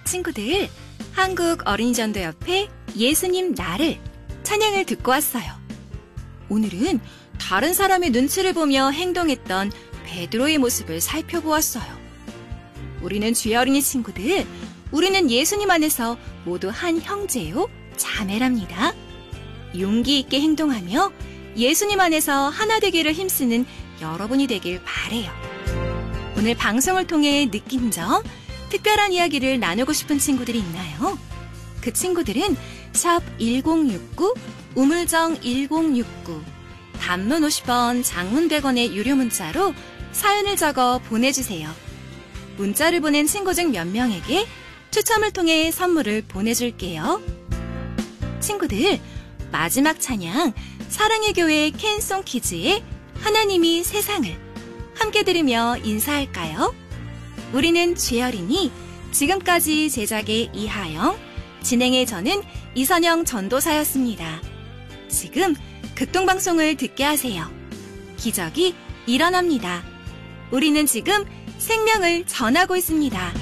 친구들, 한국 어린이전도협회 예수님 나를 찬양을 듣고 왔어요. 오늘은 다른 사람의 눈치를 보며 행동했던 베드로의 모습을 살펴보았어요. 우리는 주의 어린이 친구들, 우리는 예수님 안에서 모두 한 형제요, 자매랍니다. 용기 있게 행동하며 예수님 안에서 하나 되기를 힘쓰는 여러분이 되길 바래요. 오늘 방송을 통해 느낀 점, 특별한 이야기를 나누고 싶은 친구들이 있나요? 그 친구들은 샵 1069, 우물정 1069, 단문 50원, 장문 100원의 유료 문자로 사연을 적어 보내주세요. 문자를 보낸 친구 중 몇 명에게 추첨을 통해 선물을 보내줄게요. 친구들, 마지막 찬양 사랑의 교회 캔송 키즈의 하나님이 세상을 함께 들으며 인사할까요? 우리는 주의 어린이, 지금까지 제작의 이하영, 진행의 저는 이선영 전도사였습니다. 지금 극동방송을 듣게 하세요. 기적이 일어납니다. 우리는 지금 생명을 전하고 있습니다.